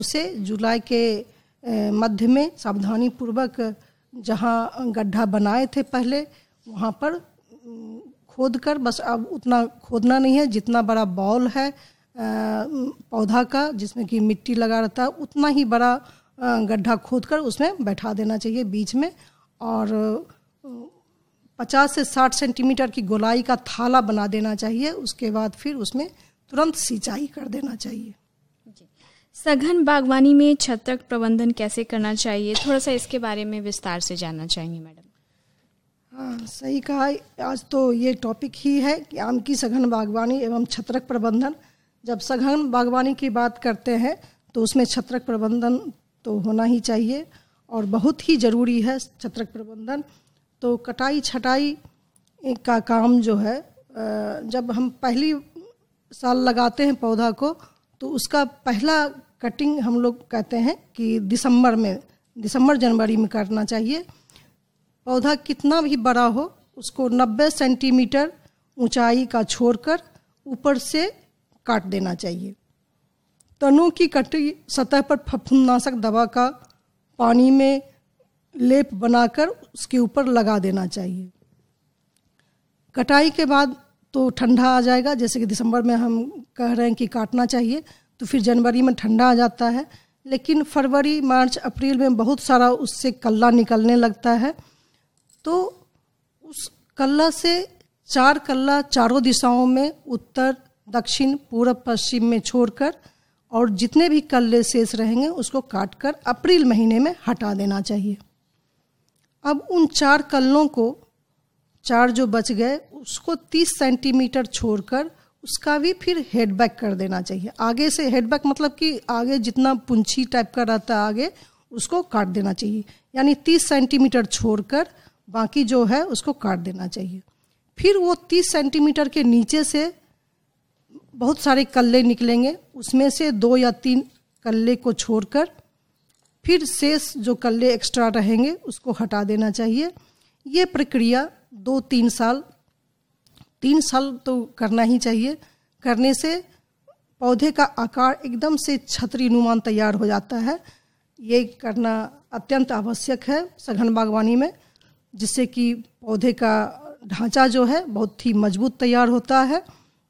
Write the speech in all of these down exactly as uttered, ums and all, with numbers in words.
उसे जुलाई के मध्य में सावधानी पूर्वक जहाँ गड्ढा बनाए थे पहले वहाँ पर खोद कर, बस अब उतना खोदना नहीं है, जितना बड़ा बॉल है पौधा का जिसमें कि मिट्टी लगा रहता है उतना ही बड़ा गड्ढा खोद कर उसमें बैठा देना चाहिए बीच में, और पचास से साठ सेंटीमीटर की गोलाई का थाला बना देना चाहिए। उसके बाद फिर उसमें तुरंत सिंचाई कर देना चाहिए। सघन बागवानी में छत्रक प्रबंधन कैसे करना चाहिए, थोड़ा सा इसके बारे में विस्तार से जानना चाहेंगे मैडम। हाँ, सही कहा। आज तो ये टॉपिक ही है कि आम की सघन बागवानी एवं छत्रक प्रबंधन। जब सघन बागवानी की बात करते हैं तो उसमें छत्रक प्रबंधन तो होना ही चाहिए और बहुत ही ज़रूरी है छत्रक प्रबंधन। तो कटाई छटाई का काम जो है, जब हम पहली साल लगाते हैं पौधा को तो उसका पहला कटिंग हम लोग कहते हैं कि दिसंबर में दिसंबर जनवरी में करना चाहिए। पौधा कितना भी बड़ा हो उसको नब्बे सेंटीमीटर ऊंचाई का छोड़कर ऊपर से काट देना चाहिए। तनों की कटी सतह पर फफूंदनाशक दवा का पानी में लेप बनाकर उसके ऊपर लगा देना चाहिए। कटाई के बाद तो ठंडा आ जाएगा, जैसे कि दिसंबर में हम कह रहे हैं कि काटना चाहिए तो फिर जनवरी में ठंडा आ जाता है, लेकिन फरवरी मार्च अप्रैल में बहुत सारा उससे कल्ला निकलने लगता है। तो उस कल्ला से चार कल्ला चारों दिशाओं में उत्तर दक्षिण पूर्व पश्चिम में छोड़कर और जितने भी कल्ले शेष रहेंगे उसको काटकर अप्रैल महीने में हटा देना चाहिए। अब उन चार कल्लों को, चार जो बच गए उसको तीस सेंटीमीटर छोड़कर उसका भी फिर हेडबैक कर देना चाहिए। आगे से हेडबैक मतलब कि आगे जितना पुंछी टाइप का रहता है आगे उसको काट देना चाहिए, यानी तीस सेंटीमीटर छोड़कर बाकी जो है उसको काट देना चाहिए। फिर वो तीस सेंटीमीटर के नीचे से बहुत सारे कल्ले निकलेंगे, उसमें से दो या तीन कल्ले को छोड़कर फिर शेष जो कल्ले एक्स्ट्रा रहेंगे उसको हटा देना चाहिए। ये प्रक्रिया दो तीन साल तीन साल तो करना ही चाहिए। करने से पौधे का आकार एकदम से छतरी नुमान तैयार हो जाता है। ये करना अत्यंत आवश्यक है सघन बागवानी में, जिससे कि पौधे का ढांचा जो है बहुत ही मजबूत तैयार होता है।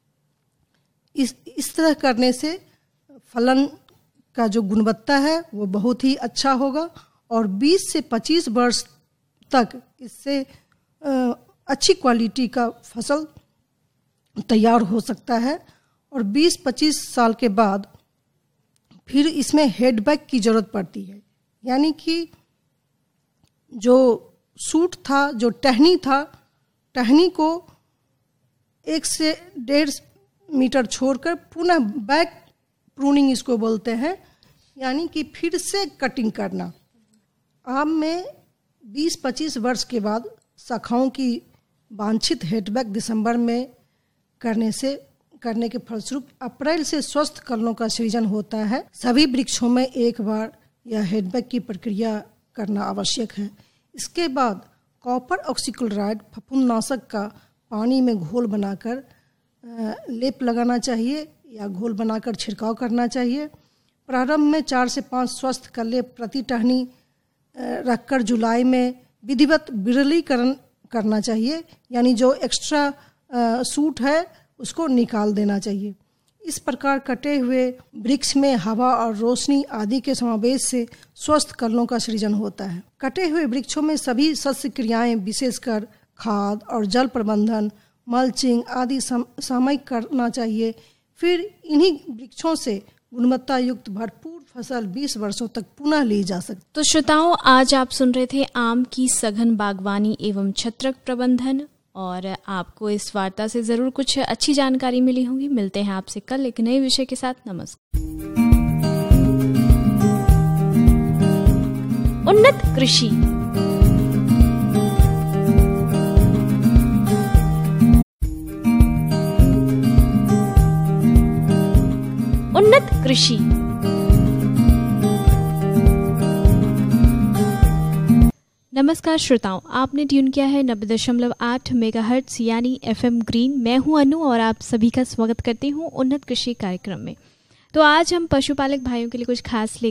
इस इस तरह करने से फलन का जो गुणवत्ता है वो बहुत ही अच्छा होगा और बीस से पच्चीस वर्ष तक इससे अच्छी क्वालिटी का फसल तैयार हो सकता है। और बीस पच्चीस साल के बाद फिर इसमें हेडबैक की ज़रूरत पड़ती है, यानी कि जो सूट था, जो टहनी था, टहनी को एक से डेढ़ मीटर छोड़कर पुनः बैक प्रूनिंग इसको बोलते हैं, यानी कि फिर से कटिंग करना। आम में बीस पच्चीस वर्ष के बाद शाखाओं की वांछित हेडबैक दिसंबर में करने से करने के फलस्वरूप अप्रैल से स्वस्थ कलनों का सृजन होता है। सभी वृक्षों में एक बार यह हेडबैक की प्रक्रिया करना आवश्यक है। इसके बाद कॉपर ऑक्सीक्लोराइड फफूंदनाशक का पानी में घोल बनाकर लेप लगाना चाहिए या घोल बनाकर छिड़काव करना चाहिए। प्रारंभ में चार से पाँच स्वस्थ कल्ले प्रति टहनी रखकर जुलाई में विधिवत विरलीकरण करना चाहिए, यानी जो एक्स्ट्रा सूट है उसको निकाल देना चाहिए। इस प्रकार कटे हुए वृक्ष में हवा और रोशनी आदि के समावेश से स्वस्थ कलनों का सृजन होता है। कटे हुए वृक्षों में सभी सस्य क्रियाएं विशेषकर खाद और जल प्रबंधन, मल्चिंग आदि सामयिक करना चाहिए। फिर इन्हीं वृक्षों से गुणवत्ता युक्त भरपूर फसल बीस वर्षों तक पुनः ली जा सकती। तो श्रोताओं, आज आप सुन रहे थे आम की सघन बागवानी एवं छत्रक प्रबंधन, और आपको इस वार्ता से जरूर कुछ अच्छी जानकारी मिली होगी। मिलते हैं आपसे कल एक नए विषय के साथ। नमस्कार। उन्नत कृषि। उन्नत कृषि। नमस्कार श्रोताओं, आपने ट्यून किया है नब्बे दशमलव आठ मेगाहर्ट्ज यानी एफएम ग्रीन। मैं हूं अनु और आप सभी का स्वागत करती हूं उन्नत कृषि कार्यक्रम में। तो आज हम पशुपालक भाइयों के लिए कुछ खास